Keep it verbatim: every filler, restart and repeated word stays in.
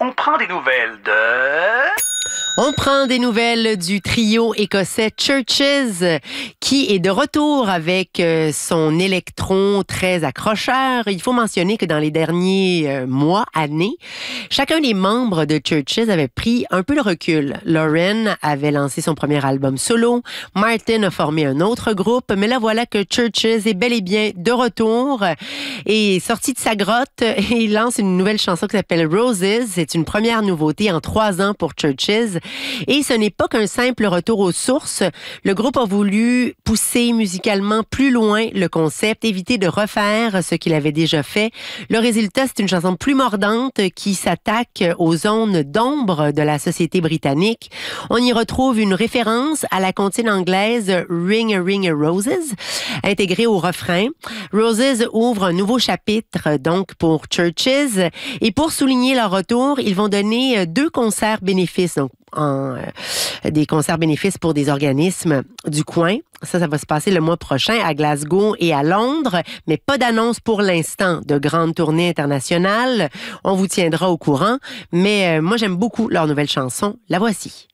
On prend des nouvelles de... On prend des nouvelles du trio écossais Churches qui est de retour avec son électron très accrocheur. Il faut mentionner que dans les derniers mois, années, chacun des membres de Churches avait pris un peu de recul. Lauren avait lancé son premier album solo. Martin a formé un autre groupe. Mais là, voilà que Churches est bel et bien de retour et sorti de sa grotte et il lance une nouvelle chanson qui s'appelle Roses. C'est une première nouveauté en trois ans pour Churches. Et ce n'est pas qu'un simple retour aux sources. Le groupe a voulu pousser musicalement plus loin le concept, éviter de refaire ce qu'il avait déjà fait. Le résultat, c'est une chanson plus mordante qui s'attaque aux zones d'ombre de la société britannique. On y retrouve une référence à la comptine anglaise Ring a Ring a Roses, intégrée au refrain. Roses ouvre un nouveau chapitre donc pour Churches. Et pour souligner leur retour, ils vont donner deux concerts bénéfices. Donc, En, euh, des concerts bénéfices pour des organismes du coin. Ça, ça va se passer le mois prochain à Glasgow et à Londres, mais pas d'annonce pour l'instant de grande tournée internationale. On vous tiendra au courant, mais euh, moi, j'aime beaucoup leur nouvelle chanson. La voici.